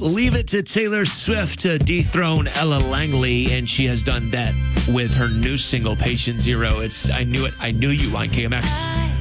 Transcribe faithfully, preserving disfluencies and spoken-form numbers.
leave it to Taylor Swift to dethrone Ella Langley, and she has done that with her new single, Patient Zero. It's I Knew It, I Knew You on K M X.